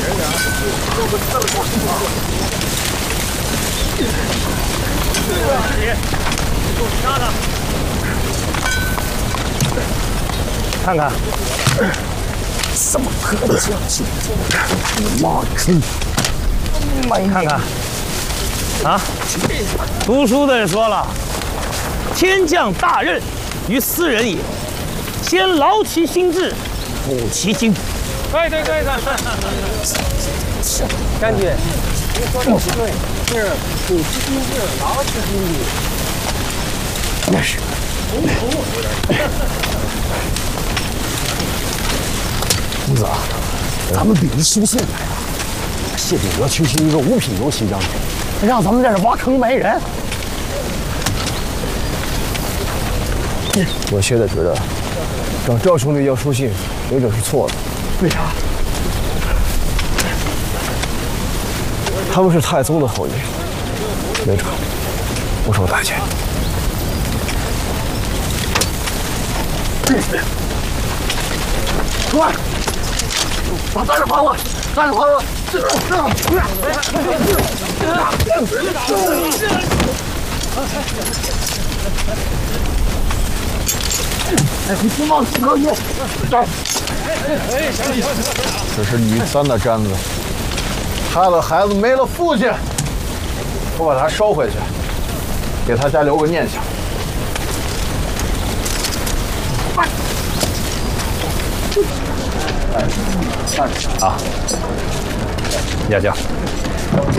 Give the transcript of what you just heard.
看看，怎么可能这样子？妈坑！看看，啊，读书的人说了，天降大任于斯人也，先劳其心志，补其筋。对，将军，您说的不对，是补其心志，劳其筋骨。那是。公子啊，咱们比输送来了。谢秉德区是一个五品游骑将军，让咱们在这挖坑埋人。 我现在觉得，让赵兄弟要书信，没准是错的。 为啥？ 他们是太宗的后裔，没准不受待见。 快！把站着跑了，站着跑了！哎，你别忘记可以。 这是女三的簪子，他的孩子没了父亲，我把他收回去，给他家留个念想。啊，亚将，